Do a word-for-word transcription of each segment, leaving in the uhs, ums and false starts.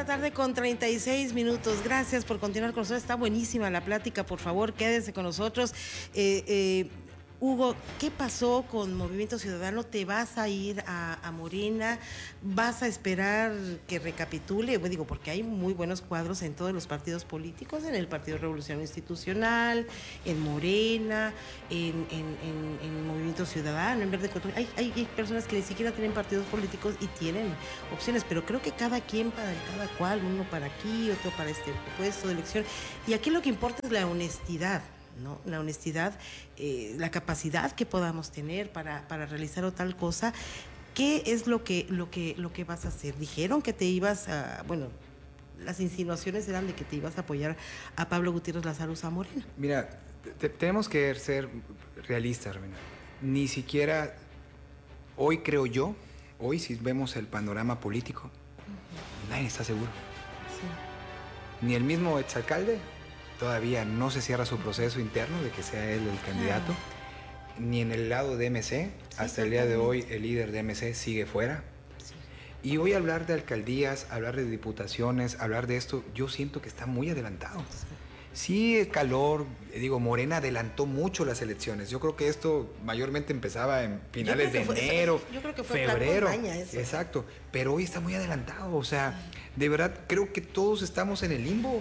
la tarde con treinta y seis minutos. Gracias por continuar con nosotros. Está buenísima la plática, por favor, quédese con nosotros. Eh, eh, Hugo, ¿qué pasó con Movimiento Ciudadano? ¿Te vas a ir a, a Morena? ¿Vas a esperar que recapitule? Bueno, digo, porque hay muy buenos cuadros en todos los partidos políticos, en el Partido Revolución Institucional, en Morena, en, en, en, en Movimiento Ciudadano, en Verde Cultura. Hay, hay, hay personas que ni siquiera tienen partidos políticos y tienen opciones, pero creo que cada quien para cada cual, uno para aquí, otro para este puesto de elección. Y aquí lo que importa es la honestidad, ¿no? La honestidad, eh, la capacidad que podamos tener para, para realizar o tal cosa. ¿Qué es lo que, lo que, lo que vas a hacer? Dijeron que te ibas a, bueno, las insinuaciones eran de que te ibas a apoyar a Pablo Gutiérrez Lazaro Zamorena. Mira, te, tenemos que ser realistas, Romina. Ni siquiera hoy creo yo, hoy si vemos el panorama político, uh-huh. nadie está seguro. Sí. Ni el mismo exalcalde todavía no se cierra su proceso interno de que sea él el candidato, ah. ni en el lado de M C, sí, hasta el día de hoy el líder de M C sigue fuera. Sí. Y hoy hablar de alcaldías, hablar de diputaciones, hablar de esto, yo siento que está muy adelantado. Sí. Sí, el calor, digo, Morena adelantó mucho las elecciones. Yo creo que esto mayormente empezaba en finales de fue, enero, yo creo que fue febrero. Eso. Exacto, pero hoy está muy adelantado. O sea, sí. de verdad creo que todos estamos en el limbo.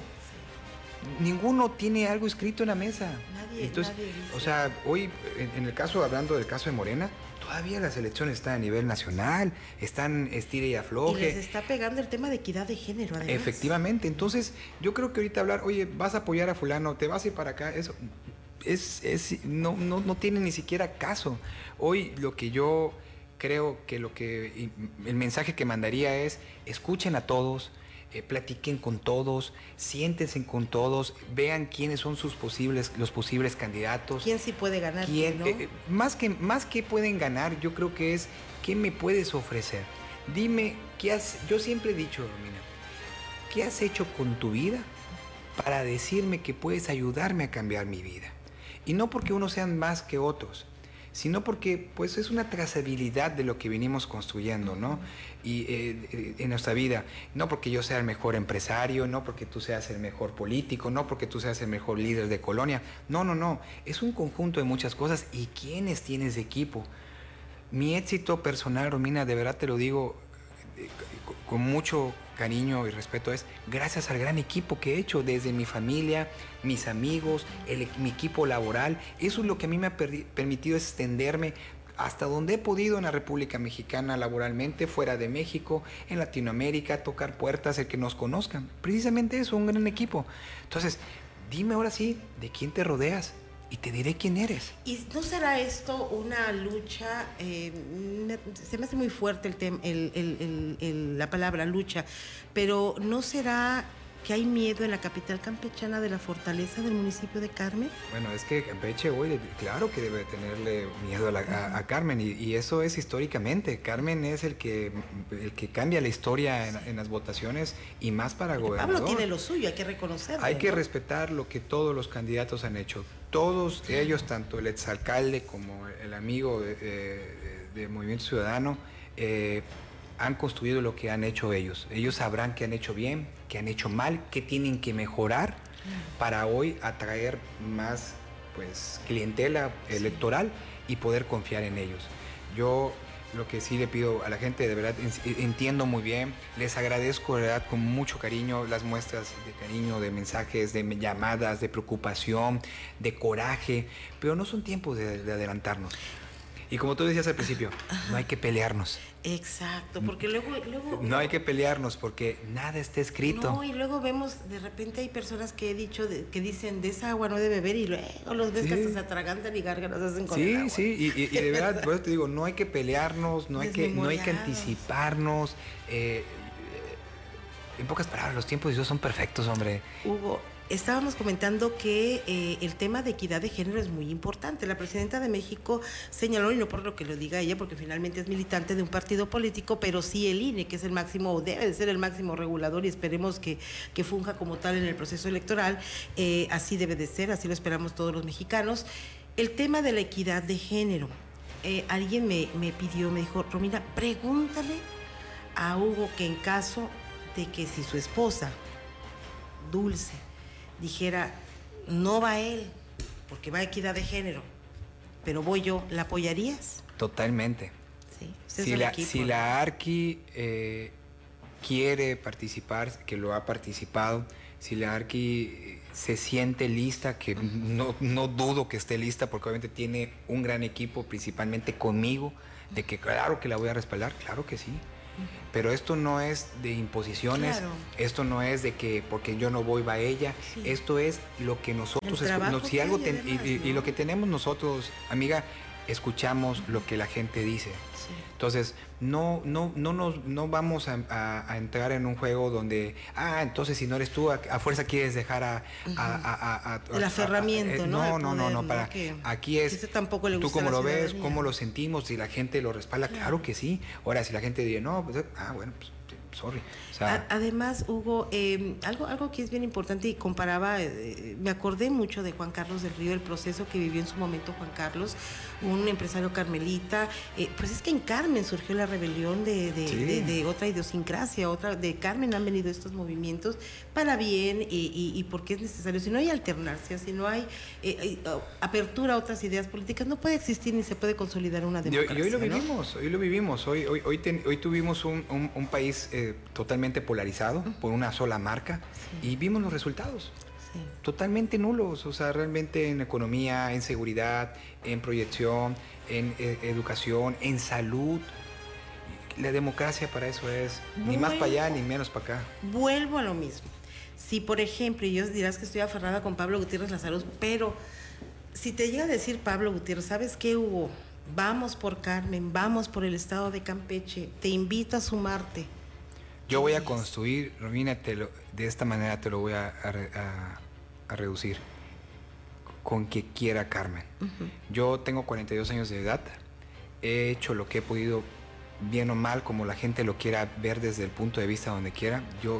Ninguno tiene algo escrito en la mesa. Nadie, Entonces, nadie dice. O sea, hoy, en, en el caso, hablando del caso de Morena, todavía las elecciones están a nivel nacional, están estire y afloje. Y les está pegando el tema de equidad de género, además. Efectivamente, entonces yo creo que ahorita hablar, oye, vas a apoyar a fulano, te vas a ir para acá, eso es, es no, no, no tiene ni siquiera caso. Hoy lo que yo creo que lo que el mensaje que mandaría es, escuchen a todos, Eh, platiquen con todos, siéntense con todos, vean quiénes son sus posibles, los posibles candidatos. ¿Quién sí puede ganar? ¿Quién, ¿no? eh, más que más que pueden ganar, yo creo que es ¿qué me puedes ofrecer? Dime, ¿qué has, yo siempre he dicho, Romina, ¿qué has hecho con tu vida para decirme que puedes ayudarme a cambiar mi vida? Y no porque unos sean más que otros, sino porque pues es una trazabilidad de lo que venimos construyendo, ¿no? Y eh, en nuestra vida, no porque yo sea el mejor empresario, no porque tú seas el mejor político, no porque tú seas el mejor líder de colonia, no, no, no, es un conjunto de muchas cosas. ¿Y quiénes tienes de equipo? Mi éxito personal, Romina, de verdad te lo digo eh, con mucho cariño y respeto, es gracias al gran equipo que he hecho, desde mi familia, mis amigos, el, mi equipo laboral. Eso es lo que a mí me ha per- permitido extenderme hasta donde he podido en la República Mexicana laboralmente, fuera de México, en Latinoamérica, tocar puertas, el que nos conozcan. Precisamente eso, un gran equipo. Entonces, dime ahora sí, ¿de quién te rodeas? Y te diré quién eres. ¿Y no será esto una lucha? Eh, se me hace muy fuerte el tema, el, el, el, el, la palabra lucha, pero ¿no será que hay miedo en la capital campechana de la fortaleza del municipio de Carmen? Bueno, es que Campeche hoy, claro que debe tenerle miedo a, la, a, a Carmen, y, y eso es históricamente. Carmen es el que, el que cambia la historia en, en las votaciones, y más para Porque gobernador. Pablo tiene lo suyo, hay que reconocerlo. Hay que ¿no? respetar lo que todos los candidatos han hecho. Todos ellos, tanto el exalcalde como el amigo de, de, de Movimiento Ciudadano, eh, han construido lo que han hecho ellos. Ellos sabrán qué han hecho bien, qué han hecho mal, qué tienen que mejorar para hoy atraer más pues clientela electoral y poder confiar en ellos. Yo lo que sí le pido a la gente, de verdad, entiendo muy bien, les agradezco de verdad con mucho cariño las muestras de cariño, de mensajes, de llamadas, de preocupación, de coraje, pero no son tiempos de, de adelantarnos. Y como tú decías al principio, ajá, no hay que pelearnos. Exacto, porque luego, luego... No hay que pelearnos porque nada está escrito. No, y luego vemos, de repente hay personas que he dicho, de, que dicen, de esa agua no debe beber, y luego los ves sí, que hasta se atragantan y gárgaras hacen con sí, el agua. Sí, sí, y, y, y de verdad, por eso te digo, no hay que pelearnos, no hay que, no hay que anticiparnos. Eh, en pocas palabras, los tiempos de Dios son perfectos, hombre. Hugo, estábamos comentando que eh, el tema de equidad de género es muy importante. La presidenta de México señaló, y no por lo que lo diga ella, porque finalmente es militante de un partido político, pero sí el I N E, que es el máximo, o debe de ser el máximo regulador, y esperemos que, que funja como tal en el proceso electoral. Eh, así debe de ser, así lo esperamos todos los mexicanos. El tema de la equidad de género. Eh, alguien me, me pidió, me dijo, Romina, pregúntale a Hugo que en caso de que si su esposa, Dulce, dijera, no va él, porque va a equidad de género, pero voy yo, ¿la apoyarías? Totalmente. Sí, si, la, equipo, si ¿no? la Arqui eh, quiere participar, que lo ha participado, si la Arqui se siente lista, que no, no dudo que esté lista, porque obviamente tiene un gran equipo, principalmente conmigo, de que claro que la voy a respaldar, claro que sí. Pero esto no es de imposiciones, claro. Esto no es de que porque yo no voy va ella, sí. Esto es lo que nosotros escuchamos, si algo ten, además, y, ¿no? y lo que tenemos nosotros, amiga, escuchamos lo que la gente dice. Sí. Entonces, no, no, no, nos, no vamos a, a, a entrar en un juego donde, ah, entonces si no eres tú, a, a fuerza quieres dejar a... Uh-huh. a, a, a, a el aferramiento, a, a, ¿no? No, no, no, no, para, que, aquí es, que tampoco le tú cómo lo ves, ciudadanía. cómo lo sentimos, si la gente lo respalda, claro, claro que sí. Ahora, si la gente dice, no, pues, ah, bueno, pues, sorry. O sea, además, Hugo, eh, algo, algo que es bien importante y comparaba, eh, me acordé mucho de Juan Carlos del Río, el proceso que vivió en su momento Juan Carlos, un empresario carmelita, eh, pues es que en Carmen surgió la rebelión de, de, sí. de, de otra idiosincrasia, otra de Carmen han venido estos movimientos para bien y, y, y porque es necesario, si no hay alternancia, si no hay eh, apertura a otras ideas políticas, no puede existir ni se puede consolidar una democracia. Y hoy lo ¿no? vivimos, hoy lo vivimos, hoy, hoy, hoy, ten, hoy tuvimos un, un, un país eh, totalmente polarizado uh-huh. por una sola marca sí. y vimos los resultados. Sí. Totalmente nulos, o sea, realmente en economía, en seguridad, en proyección, en eh, educación, en salud. La democracia para eso es, vuelvo, ni más para allá ni menos para acá. Vuelvo a lo mismo. Si, por ejemplo, y yo dirás que estoy aferrada con Pablo Gutiérrez Lazarus, pero si te llega a decir Pablo Gutiérrez, ¿sabes qué, Hugo? Vamos por Carmen, vamos por el estado de Campeche, te invito a sumarte. Yo voy a construir, Romina, te lo, de esta manera te lo voy a, a, a reducir, con que quiera Carmen. Uh-huh. Yo tengo cuarenta y dos años de edad, he hecho lo que he podido, bien o mal, como la gente lo quiera ver desde el punto de vista donde quiera. Yo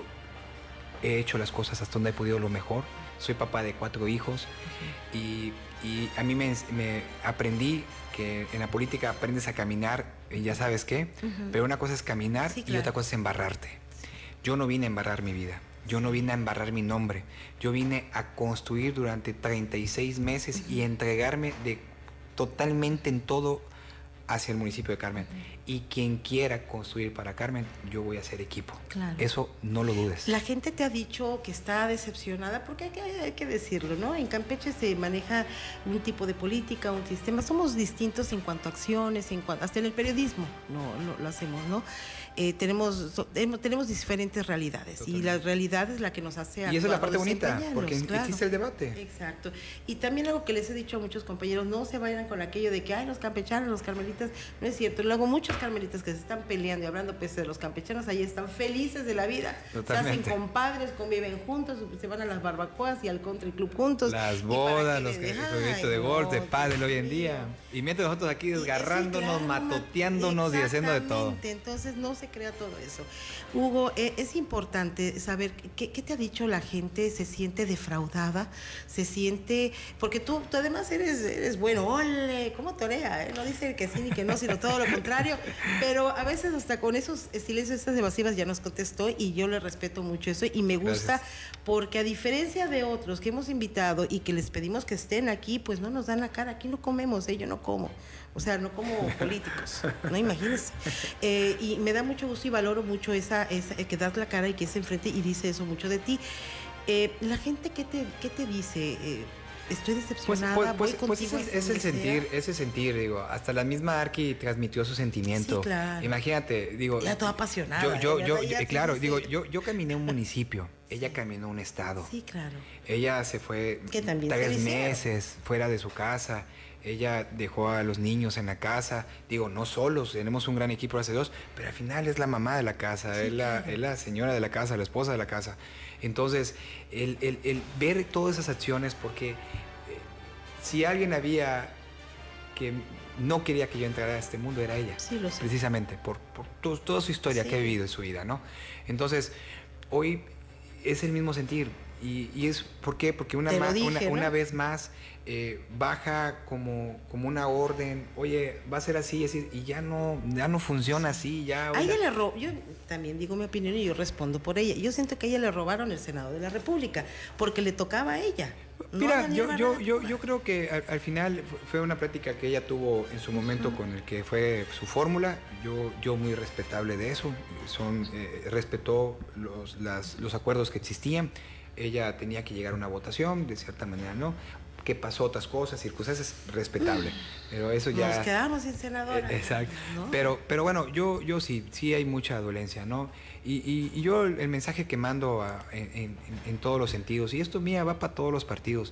he hecho las cosas hasta donde he podido lo mejor. Soy papá de cuatro hijos uh-huh. y, y a mí me, me aprendí que en la política aprendes a caminar, y ya sabes qué, uh-huh. pero una cosa es caminar sí, claro. y otra cosa es embarrarte. Yo no vine a embarrar mi vida, yo no vine a embarrar mi nombre, yo vine a construir durante treinta y seis meses uh-huh. y entregarme de, totalmente en todo hacia el municipio de Carmen. Uh-huh. Y quien quiera construir para Carmen, yo voy a hacer equipo. Claro. Eso no lo dudes. La gente te ha dicho que está decepcionada, porque hay que, hay que decirlo, ¿no? En Campeche se maneja un tipo de política, un sistema. Somos distintos en cuanto a acciones, en cuanto, hasta en el periodismo no, no lo hacemos, ¿no? Eh, tenemos, so, tenemos diferentes realidades. Totalmente. Y la realidad es la que nos hace... Y esa es la parte bonita, porque claro. existe el debate. Exacto. Y también algo que les he dicho a muchos compañeros, no se vayan con aquello de que, ay, los campechanos, los carmelitas, no es cierto. Luego muchos carmelitas que se están peleando y hablando pues de los campechanos, ahí están felices de la vida. Totalmente. Se hacen compadres, conviven juntos, se van a las barbacoas y al country club juntos. Las bodas, los proyectos de golf, de pádel hoy en día. Y mientras nosotros aquí desgarrándonos, sí, claro, matoteándonos y haciendo de todo. Entonces no se crea todo eso. Hugo, eh, es importante saber qué, qué te ha dicho la gente. ¿Se siente defraudada? ¿Se siente...? Porque tú, tú además eres, eres bueno, ole, ¿cómo torea? ¿eh? No dice que sí ni que no, sino todo lo contrario. Pero a veces hasta con esos silencios, esas evasivas ya nos contestó y yo le respeto mucho eso y me gusta. Gracias. Porque a diferencia de otros que hemos invitado y que les pedimos que estén aquí, pues no nos dan la cara. Aquí no comemos, ¿eh? Yo no como. O sea, no como políticos, ¿no? Imagínense. Eh, y me da mucho gusto y valoro mucho esa, esa que das la cara y que es enfrente y dice eso mucho de ti. Eh, la gente, ¿qué te, qué te dice? Eh, estoy decepcionada, pues, pues, voy pues, contigo. Pues es, es el sentir, ese sentir, digo, hasta la misma Arqui transmitió su sentimiento. Sí, claro. Imagínate, digo. Ya toda apasionada. Yo, yo, ella, yo, ella yo claro, digo, yo, yo caminé un municipio, ella caminó un estado. Sí, claro. Ella se fue tres meses fuera de su casa. Ella dejó a los niños en la casa, digo, no solos, tenemos un gran equipo, gracias a Dios, pero al final es la mamá de la casa, sí, es, la, claro. es la señora de la casa, la esposa de la casa. Entonces, el, el, el ver todas esas acciones, porque eh, si alguien había que no quería que yo entrara a este mundo, era ella, sí, lo sé. Precisamente, por, por to, toda su historia sí. que ha vivido en su vida, ¿no? Entonces, hoy es el mismo sentir. Y, y es, ¿por qué? Porque una, ma, dije, una, ¿no? una vez más eh, baja como, como una orden, oye, va a ser así, así, y ya no, ya no funciona así, ya... A ella le robó, yo también digo mi opinión y yo respondo por ella. Yo siento que a ella le robaron el Senado de la República, porque le tocaba a ella. No Mira, yo, yo, yo, yo creo que al, al final fue una plática que ella tuvo en su momento uh-huh. con el que fue su fórmula. Yo, yo muy respetable de eso. Son, eh, respetó los, las, los acuerdos que existían. Ella tenía que llegar a una votación, de cierta manera, ¿no? Que pasó otras cosas, circunstancias, respetable. Pero eso ya... Nos quedamos sin senadora. Eh, exacto. ¿No? Pero, pero bueno, yo, yo sí, sí hay mucha dolencia, ¿no? Y, y, y yo el mensaje que mando a, en, en, en todos los sentidos, y esto mía va para todos los partidos,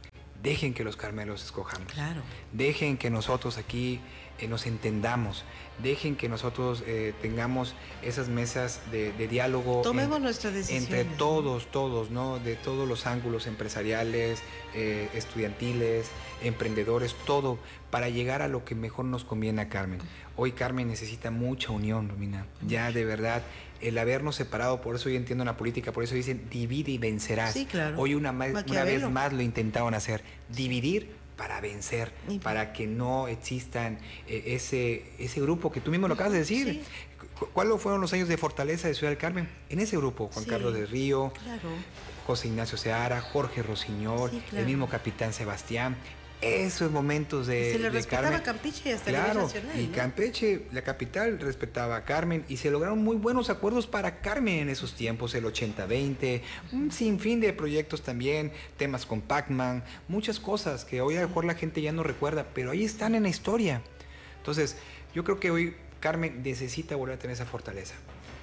dejen que los carmelos escojamos. Claro. Dejen que nosotros aquí eh, nos entendamos. Dejen que nosotros eh, tengamos esas mesas de, de diálogo. Tomemos en, nuestras decisiones. Entre todos, todos, ¿no? De todos los ángulos empresariales, eh, estudiantiles, emprendedores, todo, para llegar a lo que mejor nos conviene a Carmen. Hoy Carmen necesita mucha unión, Romina. Ya de verdad, el habernos separado, por eso yo entiendo en la política, por eso dicen divide y vencerás. Sí, claro. Hoy una, una vez más lo intentaron hacer, dividir para vencer, sí, para que no existan eh, ese, ese grupo que tú mismo lo acabas de decir. Sí. ¿Cuáles fueron los años de fortaleza de Ciudad del Carmen? En ese grupo, Juan sí, Carlos del Río, claro. José Ignacio Seara, Jorge Rossiñol, sí, claro. el mismo Capitán Sebastián. Esos momentos de, se le de respetaba Carmen. A Campeche hasta claro, el nivel nacional, y ¿no? Campeche, la capital, respetaba a Carmen y se lograron muy buenos acuerdos para Carmen en esos tiempos, el ochenta veinte, un sinfín de proyectos también, temas con Pac-Man, muchas cosas que hoy a lo mejor la gente ya no recuerda, pero ahí están en la historia. Entonces, yo creo que hoy Carmen necesita volver a tener esa fortaleza.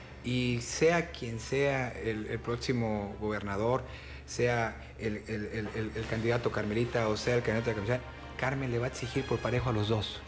Y sea quien sea el, el próximo gobernador, sea el, el, el, el, el candidato Carmelita o sea el candidato de Carmen, Carmen le va a exigir por parejo a los dos.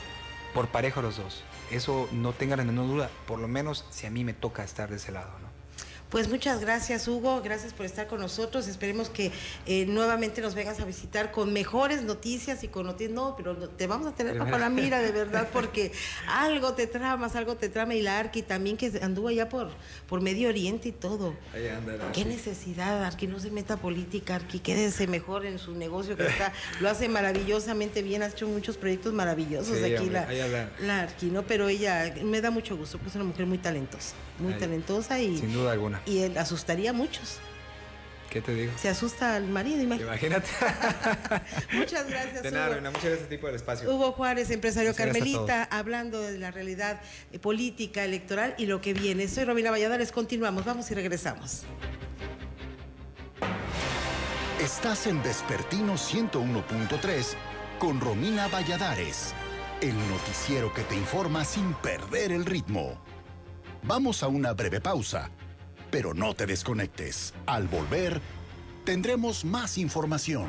Por parejo a los dos. Eso no tengan la menor duda, por lo menos si a mí me toca estar de ese lado, ¿no? Pues muchas gracias, Hugo, gracias por estar con nosotros. Esperemos que eh, nuevamente nos vengas a visitar con mejores noticias y con noticias. No, pero te vamos a tener bajo la mira, de verdad, porque algo te tramas, algo te trama. Y la Arqui también, que anduvo allá por, por Medio Oriente y todo. Ahí anda, ¿no? Qué necesidad, Arqui, no se meta política, Arqui, quédese mejor en su negocio que está, lo hace maravillosamente bien, ha hecho muchos proyectos maravillosos sí, aquí, hombre, la, la Arqui, ¿no? Pero ella me da mucho gusto, porque es una mujer muy talentosa, muy Ay, talentosa y... Sin duda alguna. Y él asustaría a muchos. ¿Qué te digo? Se asusta al marido, imagínate. Imagínate. Muchas gracias, de nada, Hugo. Muchas gracias a ti por el espacio. Hugo Juárez, empresario muchas Carmelita, hablando de la realidad eh, política, electoral y lo que viene. Soy Romina Valladares, continuamos, vamos y regresamos. Estás en Vespertino ciento uno punto tres con Romina Valladares, el noticiero que te informa sin perder el ritmo. Vamos a una breve pausa. Pero no te desconectes. Al volver, tendremos más información.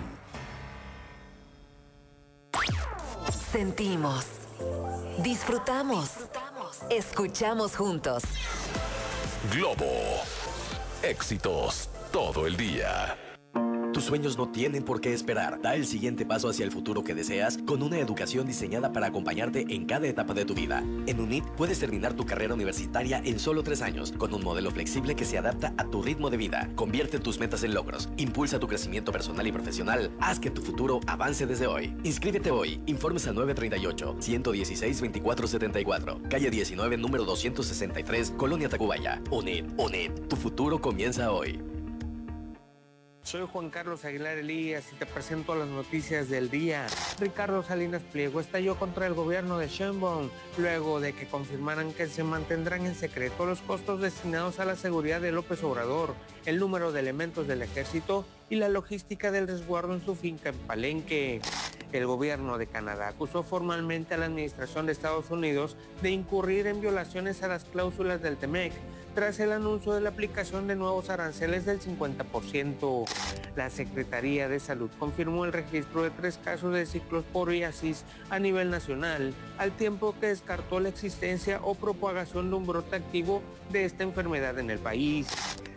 Sentimos, disfrutamos, escuchamos juntos. Globo. Éxitos todo el día. Tus sueños no tienen por qué esperar. Da el siguiente paso hacia el futuro que deseas con una educación diseñada para acompañarte en cada etapa de tu vida. En UNIT puedes terminar tu carrera universitaria en solo tres años, con un modelo flexible que se adapta a tu ritmo de vida. Convierte tus metas en logros, impulsa tu crecimiento personal y profesional, haz que tu futuro avance desde hoy. Inscríbete hoy. Informes al nueve tres ocho, uno uno seis, dos cuatro siete cuatro. Calle diecinueve, número doscientos sesenta y tres, Colonia Tacubaya. UNIT, UNIT. Tu futuro comienza hoy. Soy Juan Carlos Aguilar Elías y te presento las noticias del día. Ricardo Salinas Pliego estalló contra el gobierno de Sheinbaum luego de que confirmaran que se mantendrán en secreto los costos destinados a la seguridad de López Obrador, el número de elementos del ejército y la logística del resguardo en su finca en Palenque. El gobierno de Canadá acusó formalmente a la administración de Estados Unidos de incurrir en violaciones a las cláusulas del TEMEC, tras el anuncio de la aplicación de nuevos aranceles del cincuenta por ciento. La Secretaría de Salud confirmó el registro de tres casos de ciclosporiasis a nivel nacional, al tiempo que descartó la existencia o propagación de un brote activo de esta enfermedad en el país.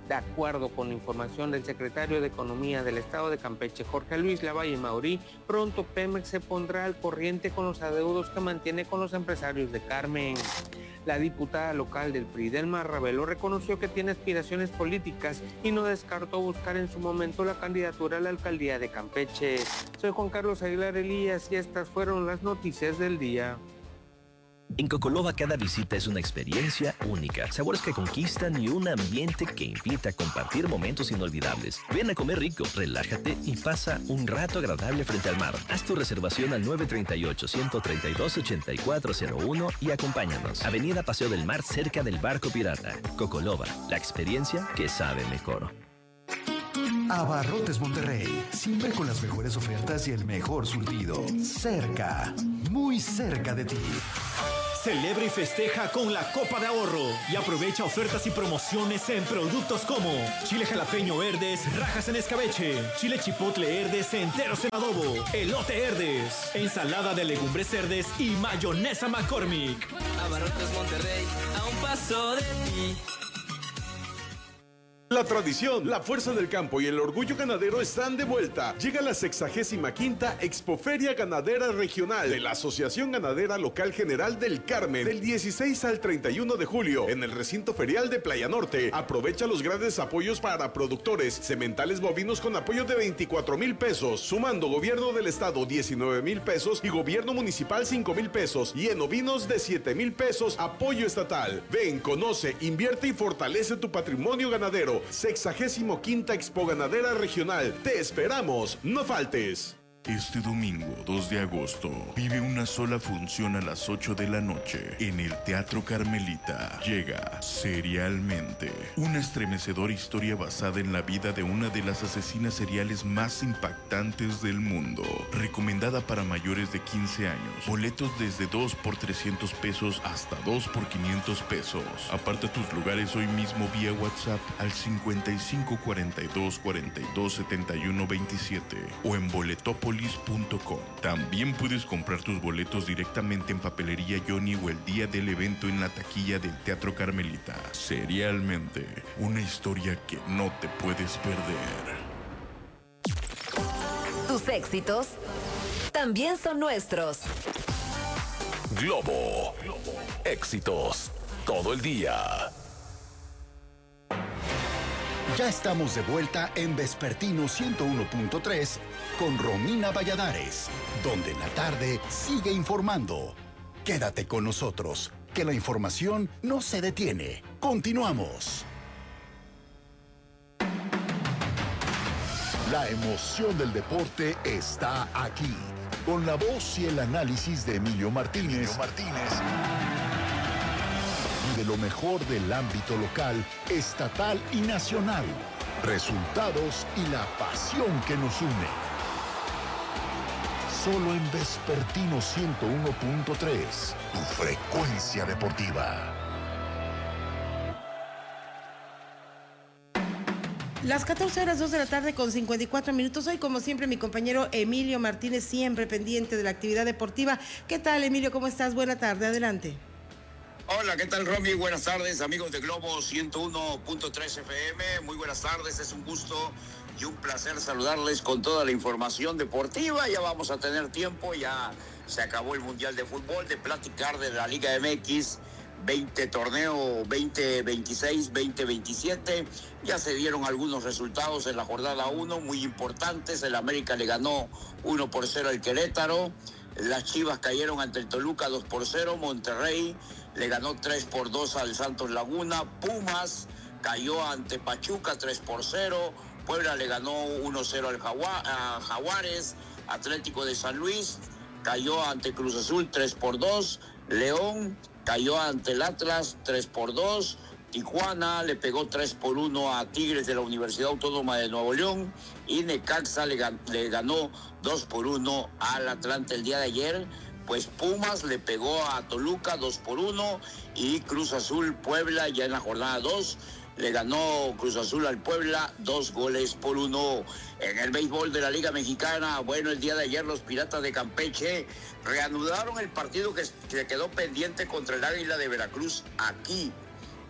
De acuerdo con información del secretario de Economía del Estado de Campeche, Jorge Luis Lavalle Maurí, pronto Pemex se pondrá al corriente con los adeudos que mantiene con los empresarios de Carmen. La diputada local del P R I, Delma Ravelo, reconoció que tiene aspiraciones políticas y no descartó buscar en su momento la candidatura a la alcaldía de Campeche. Soy Juan Carlos Aguilar Elías y estas fueron las noticias del día. En Cocoloba cada visita es una experiencia única, sabores que conquistan y un ambiente que invita a compartir momentos inolvidables. Ven a comer rico, relájate y pasa un rato agradable frente al mar. Haz tu reservación al nueve tres ocho, uno tres dos, ocho cuatro cero uno y acompáñanos. Avenida Paseo del Mar, cerca del Barco Pirata. Cocoloba, la experiencia que sabe mejor. Abarrotes Monterrey, siempre con las mejores ofertas y el mejor surtido. Cerca, muy cerca de ti. Celebra y festeja con la Copa de Ahorro y aprovecha ofertas y promociones en productos como chile jalapeño Herdes, rajas en escabeche, chile chipotle Herdes enteros en adobo, elote Herdes, ensalada de legumbres Herdes y mayonesa McCormick. Abarrotes Monterrey, a un paso de ti. La tradición, la fuerza del campo y el orgullo ganadero están de vuelta. Llega la sexagésima quinta Expoferia Ganadera Regional de la Asociación Ganadera Local General del Carmen, del dieciséis al treinta y uno de julio, en el recinto ferial de Playa Norte. Aprovecha los grandes apoyos para productores, sementales bovinos con apoyo de veinticuatro mil pesos, sumando gobierno del estado diecinueve mil pesos y gobierno municipal cinco mil pesos, y en ovinos de siete mil pesos, apoyo estatal. Ven, conoce, invierte y fortalece tu patrimonio ganadero. Sexagésimo quinta Expo Ganadera Regional. Te esperamos, no faltes. Este domingo, dos de agosto, vive una sola función a las ocho de la noche en el Teatro Carmelita. Llega Serialmente, una estremecedora historia basada en la vida de una de las asesinas seriales más impactantes del mundo. Recomendada para mayores de quince años. Boletos desde dos por trescientos pesos hasta dos por quinientos pesos. Aparta tus lugares hoy mismo vía WhatsApp al cincuenta y cinco cuarenta y dos cuarenta y dos setenta y uno veintisiete o en Boletopolis punto com. También puedes comprar tus boletos directamente en Papelería Johnny o el día del evento en la taquilla del Teatro Carmelita. Serialmente, una historia que no te puedes perder. Tus éxitos también son nuestros. Globo. Éxitos todo el día. Ya estamos de vuelta en Vespertino ciento uno punto tres con Romina Valladares, donde la tarde sigue informando. Quédate con nosotros, que la información no se detiene. Continuamos. La emoción del deporte está aquí, con la voz y el análisis de Emilio Martínez. Emilio Martínez. Y de lo mejor del ámbito local, estatal y nacional. Resultados y la pasión que nos une. Solo en Vespertino ciento uno punto tres, tu frecuencia deportiva. Las catorce horas dos de la tarde con cincuenta y cuatro minutos. Hoy, como siempre, mi compañero Emilio Martínez, siempre pendiente de la actividad deportiva. ¿Qué tal, Emilio? ¿Cómo estás? Buena tarde, adelante. Hola, ¿qué tal, Romy? Buenas tardes, amigos de Globo ciento uno punto tres F M. Muy buenas tardes, es un gusto y un placer saludarles con toda la información deportiva. Ya vamos a tener tiempo, ya se acabó el Mundial de Fútbol, de platicar de la Liga M X veinte torneo veinte veintiséis veinte veintisiete. Ya se dieron algunos resultados en la jornada uno muy importantes. El América le ganó uno por cero al Querétaro. Las Chivas cayeron ante el Toluca dos por cero. Monterrey le ganó tres por dos al Santos Laguna. Pumas cayó ante Pachuca tres por cero. Puebla le ganó uno cero al Jagua- a Jaguares. Atlético de San Luis cayó ante Cruz Azul tres por dos. León cayó ante el Atlas tres por dos. Tijuana le pegó tres por uno a Tigres de la Universidad Autónoma de Nuevo León. Y Necaxa le, gan- le ganó dos por uno al Atlante el día de ayer. Pues Pumas le pegó a Toluca dos por uno. Y Cruz Azul Puebla ya en la jornada dos. Le ganó Cruz Azul al Puebla dos goles por uno. En el béisbol de la Liga Mexicana, bueno, el día de ayer los Piratas de Campeche reanudaron el partido que se quedó pendiente contra el Águila de Veracruz aquí.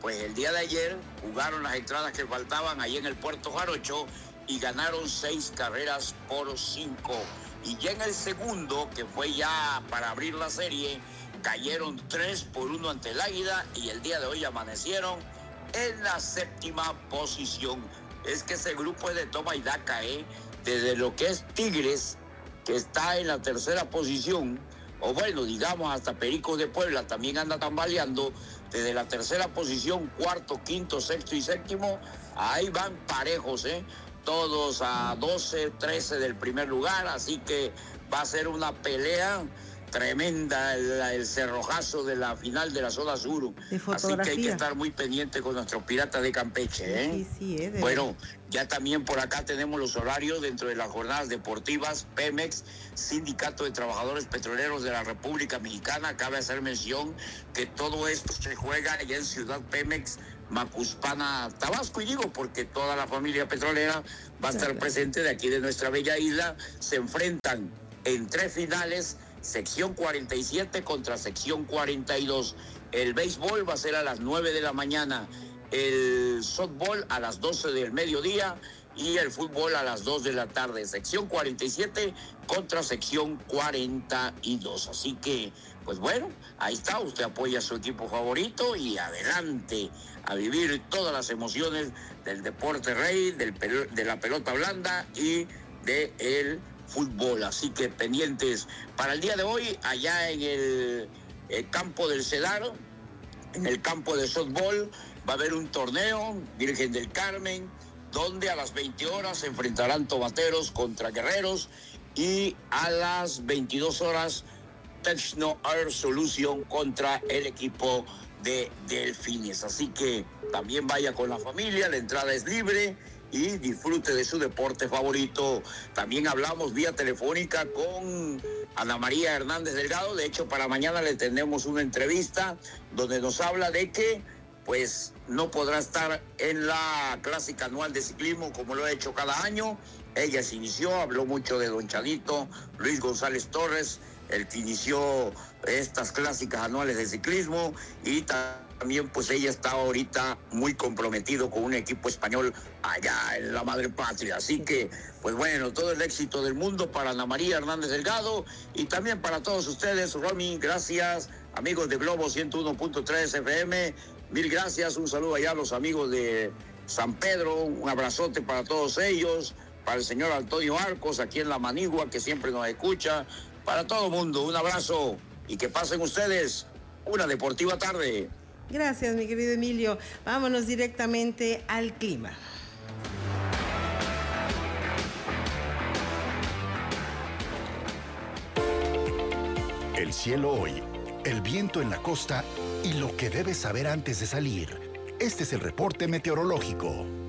pues el día de ayer jugaron las entradas que faltaban ahí en el Puerto Jarocho y ganaron seis carreras por cinco. Y ya en el segundo, que fue ya para abrir la serie, cayeron tres por uno ante el Águila y el día de hoy amanecieron en la séptima posición. Es que ese grupo es de toma y daca, ¿eh? Desde lo que es Tigres, que está en la tercera posición, o bueno, digamos hasta Pericos de Puebla también anda tambaleando, desde la tercera posición, cuarto, quinto, sexto y séptimo, ahí van parejos, ¿eh? Todos a doce, trece del primer lugar, así que va a ser una pelea tremenda, el, el cerrojazo de la final de la zona sur. Así que hay que estar muy pendiente con nuestros piratas de Campeche, ¿eh? Sí, sí, ¿eh? Bueno, ya también por acá tenemos los horarios dentro de las jornadas deportivas. Pemex, Sindicato de Trabajadores Petroleros de la República Mexicana. Cabe hacer mención que todo esto se juega allá en Ciudad Pemex, Macuspana, Tabasco, y digo porque toda la familia petrolera va a estar presente de aquí de nuestra bella isla. Se enfrentan en tres finales, sección cuarenta y siete contra sección cuarenta y dos. El béisbol va a ser a las nueve de la mañana, el softball a las doce del mediodía y el fútbol a las dos de la tarde. Sección cuarenta y siete contra sección cuarenta y dos. Así que, pues bueno, ahí está, usted apoya a su equipo favorito y adelante a vivir todas las emociones del deporte rey, del pel- de la pelota blanda y de el fútbol. Así que pendientes para el día de hoy, allá en el, el campo del Cedar, en el campo de softball, va a haber un torneo, Virgen del Carmen, donde a las veinte horas se enfrentarán tomateros contra guerreros y a las veintidós horas Techno Air Solution contra el equipo de Delfines. Así que también vaya con la familia, la entrada es libre y disfrute de su deporte favorito. También hablamos vía telefónica con Ana María Hernández Delgado. De hecho, para mañana le tenemos una entrevista donde nos habla de que pues no podrá estar en la clásica anual de ciclismo como lo ha hecho cada año. Ella se inició, habló mucho de Don Chadito, Luis González Torres, el que inició estas clásicas anuales de ciclismo, y también pues ella está ahorita muy comprometido con un equipo español allá en la madre patria. Así que, pues bueno, todo el éxito del mundo para Ana María Hernández Delgado y también para todos ustedes. Romy, gracias. Amigos de Globo ciento uno punto tres F M, mil gracias. Un saludo allá a los amigos de San Pedro, un abrazote para todos ellos, para el señor Antonio Arcos aquí en La Manigua, que siempre nos escucha. Para todo el mundo, un abrazo y que pasen ustedes una deportiva tarde. Gracias, mi querido Emilio. Vámonos directamente al clima. El cielo hoy, el viento en la costa y lo que debes saber antes de salir. Este es el reporte meteorológico.